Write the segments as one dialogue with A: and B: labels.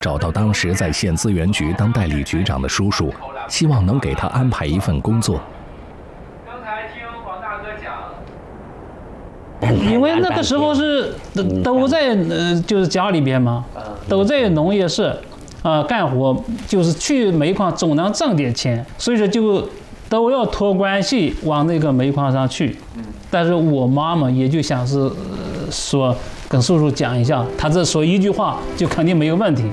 A: 找到当时在县资源局当代理局长的叔叔，希望能给他安排一份工作。
B: 刚才听黄大哥
C: 讲，因为那个时候是都在就是家里边嘛，都在农业社干活，就是去煤矿总能挣点钱，所以说就都要托关系往那个煤矿上去。但是我妈妈也就想是说跟叔叔讲一下，他这说一句话就肯定没有问题。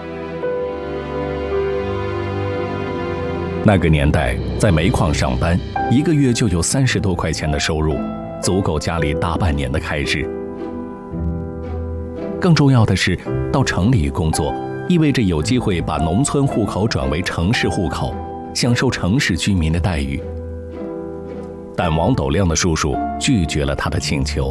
A: 那个年代在煤矿上班，1个月就有30多块钱的收入，足够家里大半年的开支。更重要的是，到城里工作意味着有机会把农村户口转为城市户口，享受城市居民的待遇。但王斗亮的叔叔拒绝了他的请求。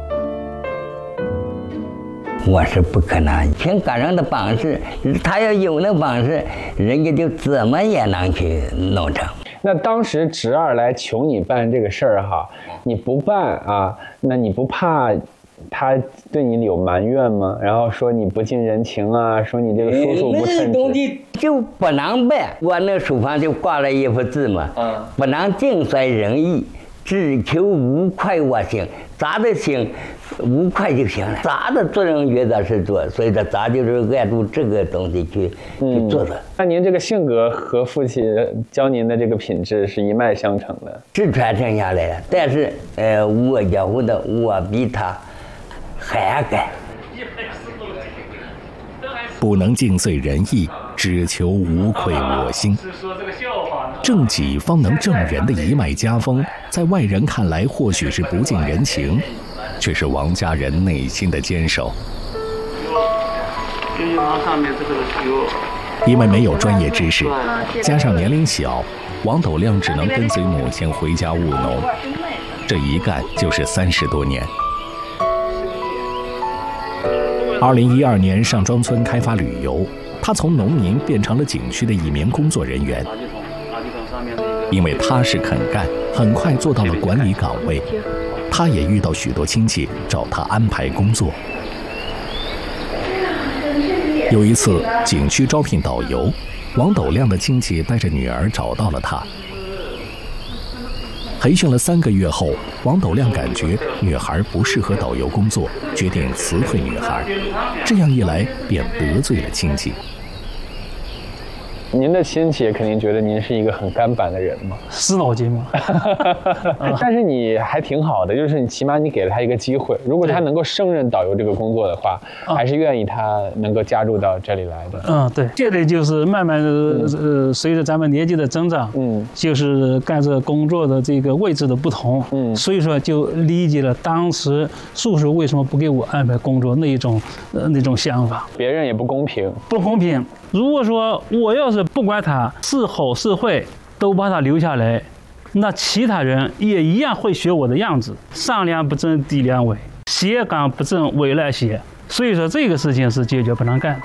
D: 我是不可能，凭个人的本事，他要有那本事，人家就怎么也能去弄成。
B: 那当时侄儿来求你办这个事儿哈，你不办啊，那你不怕他对你有埋怨吗？然后说你不近人情啊，说你这个叔叔不称职，
D: 东西就不能办。我那书房就挂了一幅字嘛，不能尽衰人意，只求无愧我心。咱的心无愧就行了，咱的做人原则是做，所以说咱就是按照这个东西去做的。
B: 那您这个性格和父亲教您的这个品质是一脉相承的，
D: 是传承下来的。但是我觉得我比他还干。
A: 不能尽遂人意，只求无愧我心。正己方能正人的一脉家风，在外人看来或许是不近人情，却是王家人内心的坚守。因为没有专业知识，加上年龄小，王斗亮只能跟随母亲回家务农，这一干就是30多年。2012年上庄村开发旅游，他从农民变成了景区的一名工作人员。因为他是肯干，很快做到了管理岗位。他也遇到许多亲戚找他安排工作。有一次景区招聘导游，王斗亮的亲戚带着女儿找到了他。培训了3个月后，王斗亮感觉女孩不适合导游工作，决定辞退女孩。这样一来，便得罪了亲戚。
B: 您的亲戚也肯定觉得您是一个很干板的人嘛，
C: 死脑筋嘛。
B: 但是你还挺好的，就是你起码你给了他一个机会，如果他能够胜任导游这个工作的话，还是愿意他能够加入到这里来的。
C: 对，这里就是慢慢的随着咱们年纪的增长，就是干这工作的这个位置的不同，所以说就理解了当时叔叔为什么不给我安排工作那种想法。
B: 别人也不公平，
C: 不公平。如果说我要是不管他是好是坏，都把他留下来，那其他人也一样会学我的样子，上梁不正低梁歪，斜杠不正歪来斜。所以说这个事情是坚决不能干的。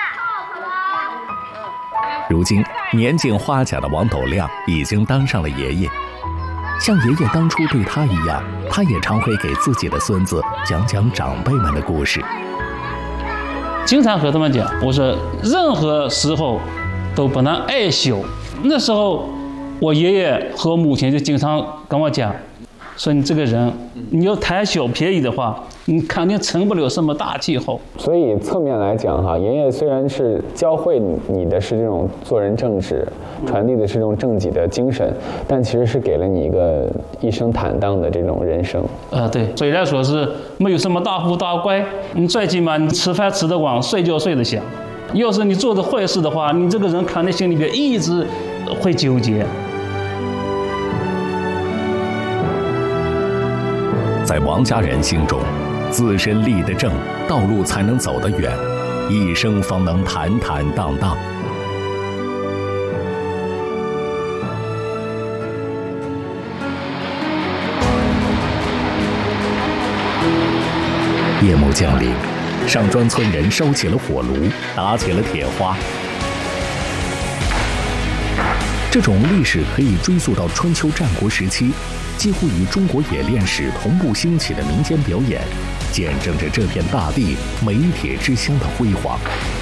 A: 如今年近花甲的王斗亮已经当上了爷爷，像爷爷当初对他一样，他也常会给自己的孙子讲讲长辈们的故事。
C: 经常和他们讲，我说任何时候都不能爱小。那时候我爷爷和母亲就经常跟我讲，说你这个人，你要贪小便宜的话，你肯定成不了什么大气候。
B: 所以侧面来讲哈，爷爷虽然是教会你的是这种做人正直，传递的是这种正己的精神，但其实是给了你一个一生坦荡的这种人生。
C: 对，虽然说是没有什么大富大贵，你最起码你吃饭吃得广，睡觉睡得香。要是你做的坏事的话，你这个人肯定心里边一直会纠结。
A: 在王家人心中，自身立得正，道路才能走得远，一生方能坦坦荡荡。夜幕降临，上庄村人烧起了火炉，打起了铁花。这种历史可以追溯到春秋战国时期，几乎与中国冶炼史同步兴起的民间表演，见证着这片大地煤铁之乡的辉煌。